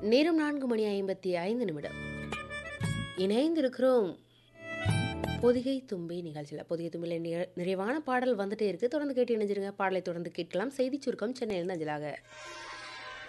நேரம் 4:55 இணைந்திருக்கிறோம் பொதிகை தும்பி நிகழ்ச்சியில். பொதிகை தும்பியில் நிறைவான பாடல் வந்துட்டே இருக்கு. தொடர்ந்து கேட்டு இணைஞ்சிருங்க. பாடலை தொடர்ந்து கேட்கலாம். செய்தி சுருக்கம் சென்னையிலிருந்து அஞ்சலாக.